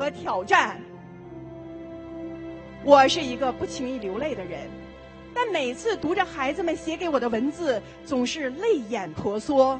和挑战。我是一个不轻易流泪的人，但每次读着孩子们写给我的文字，总是泪眼婆娑。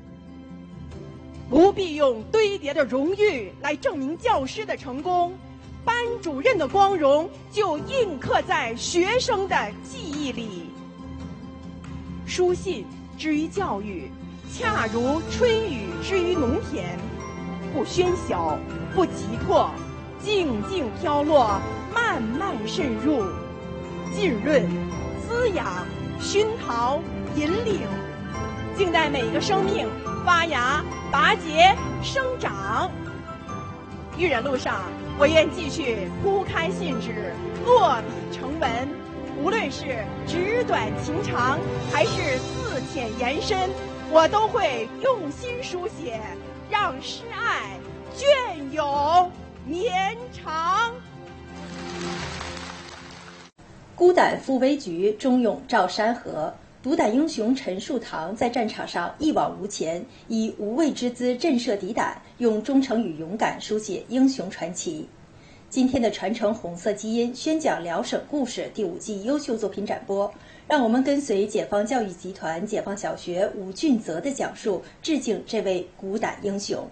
不必用堆叠的荣誉来证明教师的成功，班主任的光荣就印刻在学生的记忆里。书信之于教育，恰如春雨之于农田，不喧嚣，不急迫，静静飘落，慢慢渗入，浸润、滋养、熏陶、引领，静待每个生命发芽、拔节、生长。育人路上，我愿继续铺开信纸，落笔成文，无论是纸短情长，还是自浅延伸，我都会用心书写，让诗爱隽永绵长。 孤胆赴危局，忠勇照山河。独胆英雄陈树堂在战场上一往无前，以无畏之姿震慑敌胆，用忠诚与勇敢书写英雄传奇。今天的传承红色基因宣讲辽省故事第5季优秀作品展播，让我们跟随解放教育集团解放小学吴俊泽的讲述，致敬这位孤胆英雄。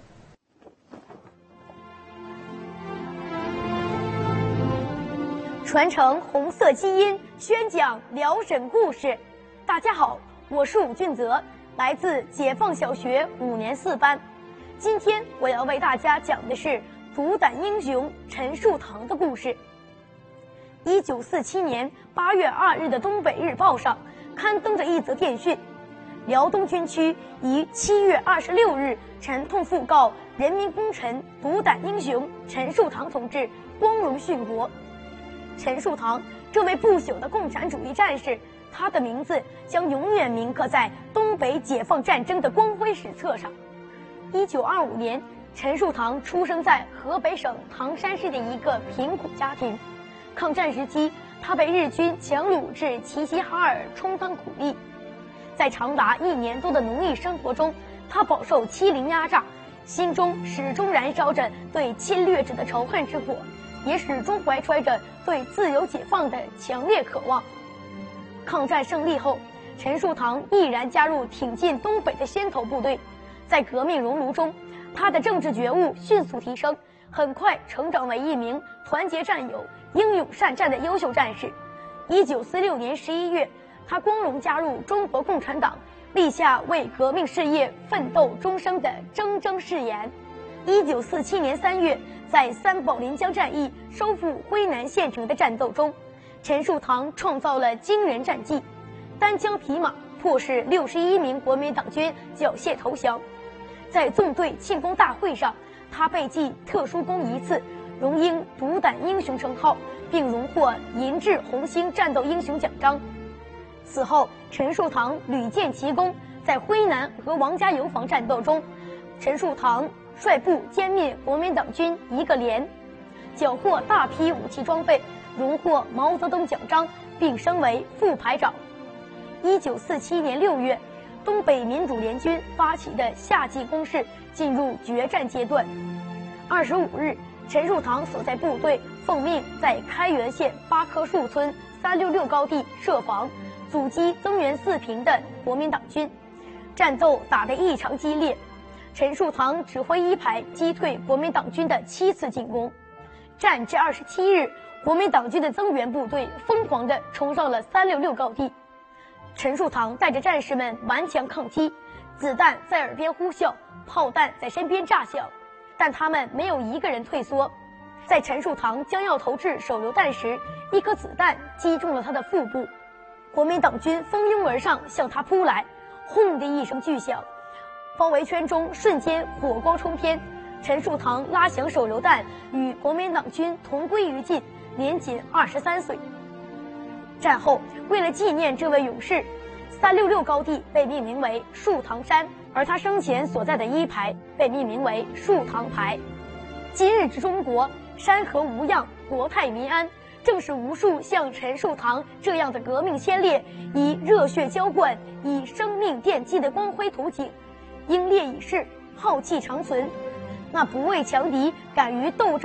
传承红色基因宣讲辽省故事。大家好，我是武俊泽，来自解放小学5年4班。今天我要为大家讲的是独胆英雄陈树堂的故事。1947年8月2日的《东北日报》上刊登着一则电讯：辽东军区于7月26日沉痛讣告人民功臣独胆英雄陈树堂同志光荣殉国。陈树堂这位不朽的共产主义战士，他的名字将永远铭刻在东北解放战争的光辉史册上。1925年，陈树堂出生在河北省唐山市的一个贫苦家庭。抗战时期，他被日军强掳至齐齐哈尔充当苦力。在长达1年多的奴役生活中，他饱受欺凌压榨，心中始终燃烧着对侵略者的仇恨之火，也始终怀揣着对自由解放的强烈渴望。抗战胜利后，陈树堂毅然加入挺进东北的先头部队。在革命熔炉中，他的政治觉悟迅速提升，很快成长为一名团结战友、英勇善战的优秀战士。1946年11月，他光荣加入中国共产党，立下为革命事业奋斗终生的铮铮誓言。1947年3月，在三宝临江战役收复辉南县城的战斗中，陈树堂创造了惊人战绩，单枪匹马迫使61名国民党军缴械投降。在纵队庆功大会上，他被记特殊功1次，荣膺独胆英雄称号，并荣获银质红星战斗英雄奖章。此后，陈树堂屡建奇功，在辉南和王家油坊战斗中，陈树堂率部歼灭国民党军1个连，缴获大批武器装备，荣获毛泽东奖章，并升为副排长。1947年6月，东北民主联军发起的夏季攻势进入决战阶段。25日，陈树堂所在部队奉命在开原县8棵树村366高地设防，阻击增援4平的国民党军。战斗打得异常激烈，陈树堂指挥1排击退国民党军的7次进攻。战至27日，国民党军的增援部队疯狂地冲上了366高地。陈树堂带着战士们顽强抗击，子弹在耳边呼啸，炮弹在身边炸响，但他们没有一个人退缩。在陈树堂将要投掷手榴弹时，一颗子弹击中了他的腹部，国民党军蜂拥而上向他扑来，轰的一声巨响，包围圈中瞬间火光冲天。陈树堂拉响手榴弹，与国民党军同归于尽，年仅23岁。战后，为了纪念这位勇士，366高地被命名为树堂山，而他生前所在的1排被命名为树堂排。今日之中国，山河无恙，国泰民安，正是无数像陈树堂这样的革命先烈以热血浇灌、以生命奠基的光辉图景。英烈已逝，浩气长存。那不畏强敌、敢于斗争